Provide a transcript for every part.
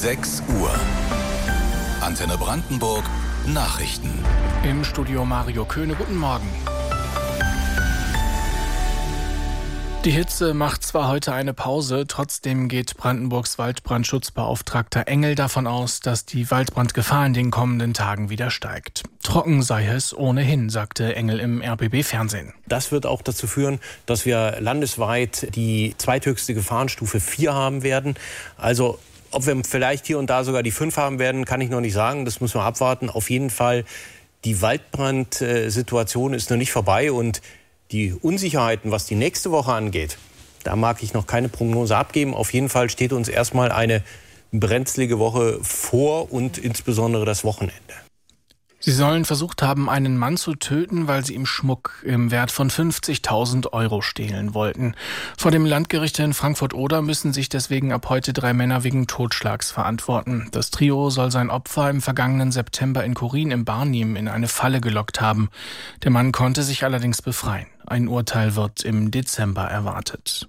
6 Uhr. Antenne Brandenburg Nachrichten. Im Studio Mario Köhne, guten Morgen. Die Hitze macht zwar heute eine Pause, trotzdem geht Brandenburgs Waldbrandschutzbeauftragter Engel davon aus, dass die Waldbrandgefahr in den kommenden Tagen wieder steigt. Trocken sei es ohnehin, sagte Engel im RBB-Fernsehen. Das wird auch dazu führen, dass wir landesweit die zweithöchste Gefahrenstufe 4 haben werden. Also ob wir vielleicht hier und da sogar die 5 haben werden, kann ich noch nicht sagen. Das müssen wir abwarten. Auf jeden Fall, die Waldbrandsituation ist noch nicht vorbei und die Unsicherheiten, was die nächste Woche angeht, da mag ich noch keine Prognose abgeben. Auf jeden Fall steht uns erstmal eine brenzlige Woche vor und insbesondere das Wochenende. Sie sollen versucht haben, einen Mann zu töten, weil sie ihm Schmuck im Wert von 50.000 € stehlen wollten. Vor dem Landgericht in Frankfurt-Oder müssen sich deswegen ab heute 3 Männer wegen Totschlags verantworten. Das Trio soll sein Opfer im vergangenen September in Chorin im Barnim in eine Falle gelockt haben. Der Mann konnte sich allerdings befreien. Ein Urteil wird im Dezember erwartet.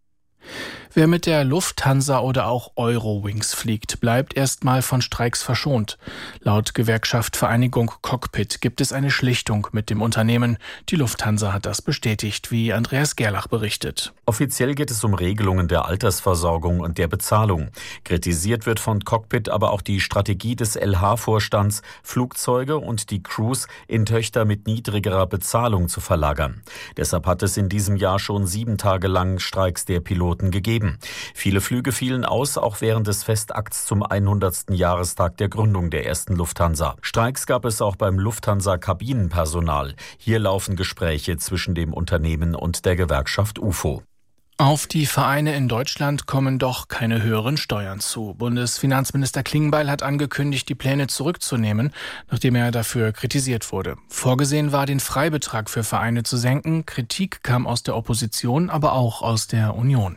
Wer mit der Lufthansa oder auch Eurowings fliegt, bleibt erstmal von Streiks verschont. Laut Gewerkschaft Vereinigung Cockpit gibt es eine Schlichtung mit dem Unternehmen. Die Lufthansa hat das bestätigt, wie Andreas Gerlach berichtet. Offiziell geht es um Regelungen der Altersversorgung und der Bezahlung. Kritisiert wird von Cockpit aber auch die Strategie des LH-Vorstands, Flugzeuge und die Crews in Töchter mit niedrigerer Bezahlung zu verlagern. Deshalb hat es in diesem Jahr schon 7 Tage lang Streiks der Piloten gegeben. Viele Flüge fielen aus, auch während des Festakts zum 100. Jahrestag der Gründung der ersten Lufthansa. Streiks gab es auch beim Lufthansa-Kabinenpersonal. Hier laufen Gespräche zwischen dem Unternehmen und der Gewerkschaft UFO. Auf die Vereine in Deutschland kommen doch keine höheren Steuern zu. Bundesfinanzminister Klingbeil hat angekündigt, die Pläne zurückzunehmen, nachdem er dafür kritisiert wurde. Vorgesehen war, den Freibetrag für Vereine zu senken. Kritik kam aus der Opposition, aber auch aus der Union.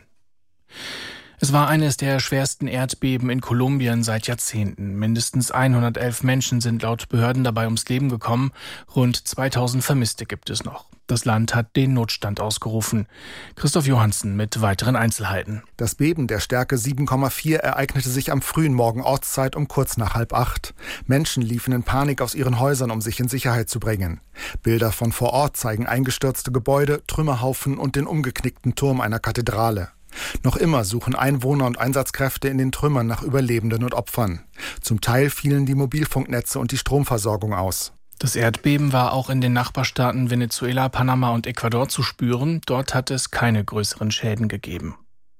Es war eines der schwersten Erdbeben in Kolumbien seit Jahrzehnten. Mindestens 111 Menschen sind laut Behörden dabei ums Leben gekommen. Rund 2000 Vermisste gibt es noch. Das Land hat den Notstand ausgerufen. Christoph Johansen mit weiteren Einzelheiten. Das Beben der Stärke 7,4 ereignete sich am frühen Morgen Ortszeit um kurz nach 7:30. Menschen liefen in Panik aus ihren Häusern, um sich in Sicherheit zu bringen. Bilder von vor Ort zeigen eingestürzte Gebäude, Trümmerhaufen und den umgeknickten Turm einer Kathedrale. Noch immer suchen Einwohner und Einsatzkräfte in den Trümmern nach Überlebenden und Opfern. Zum Teil fielen die Mobilfunknetze und die Stromversorgung aus. Das Erdbeben war auch in den Nachbarstaaten Venezuela, Panama und Ecuador zu spüren. Dort hat es keine größeren Schäden gegeben.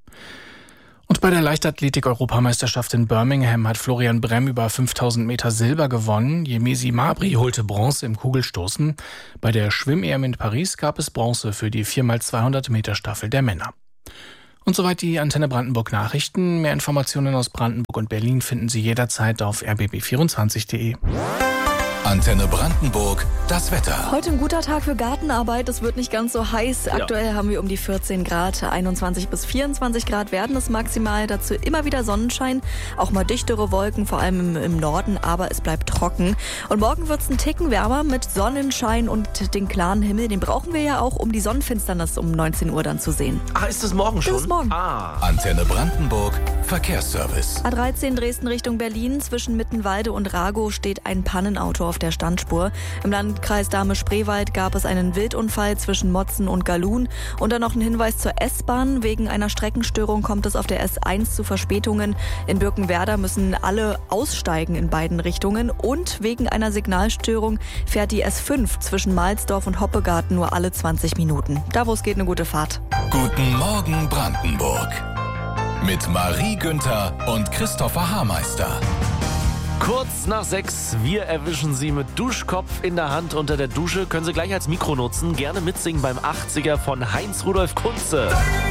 Und bei der Leichtathletik-Europameisterschaft in Birmingham hat Florian Bremm über 5000 Meter Silber gewonnen. Yemisi Mabry holte Bronze im Kugelstoßen. Bei der Schwimm-EM in Paris gab es Bronze für die 4x200 Meter Staffel der Männer. Und soweit die Antenne Brandenburg Nachrichten. Mehr Informationen aus Brandenburg und Berlin finden Sie jederzeit auf rbb24.de. Antenne Brandenburg, das Wetter. Heute ein guter Tag für Gartenarbeit. Es wird nicht ganz so heiß. Aktuell haben wir um die 14 Grad. 21 bis 24 Grad werden es maximal. Dazu immer wieder Sonnenschein. Auch mal dichtere Wolken, vor allem im Norden. Aber es bleibt trocken. Und morgen wird es einen Ticken wärmer mit Sonnenschein und den klaren Himmel. Den brauchen wir ja auch, um die Sonnenfinsternis um 19 Uhr dann zu sehen. Ah, ist das morgen schon? Das ist morgen. Antenne Brandenburg, Verkehrsservice. A13 Dresden Richtung Berlin. Zwischen Mittenwalde und Ragow steht ein Pannenauto auf der Standspur. Im Landkreis Dahme-Spreewald gab es einen Wildunfall zwischen Motzen und Galun. Und dann noch ein Hinweis zur S-Bahn. Wegen einer Streckenstörung kommt es auf der S1 zu Verspätungen. In Birkenwerder müssen alle aussteigen in beiden Richtungen. Und wegen einer Signalstörung fährt die S5 zwischen Mahlsdorf und Hoppegarten nur alle 20 Minuten. Davos geht eine gute Fahrt. Guten Morgen Brandenburg. Mit Marie Günther und Christopher Haarmeister. Kurz nach 6, wir erwischen Sie mit Duschkopf in der Hand unter der Dusche. Können Sie gleich als Mikro nutzen. Gerne mitsingen beim 80er von Heinz Rudolf Kunze.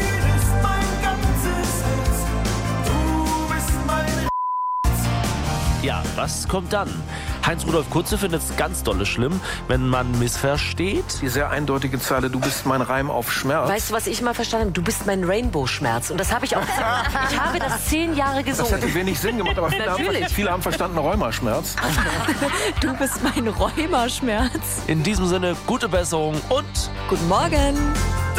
Ja, was kommt dann? Heinz Rudolf Kunze findet es ganz dolle schlimm, wenn man missversteht. Die sehr eindeutige Zeile, du bist mein Reim auf Schmerz. Weißt du, was ich mal verstanden habe? Du bist mein Rainbow-Schmerz. Und das habe ich auch. Ich habe das 10 Jahre gesungen. Das hätte wenig Sinn gemacht, aber viele haben verstanden Rheumaschmerz. Du bist mein Rheumaschmerz. In diesem Sinne, gute Besserung und guten Morgen.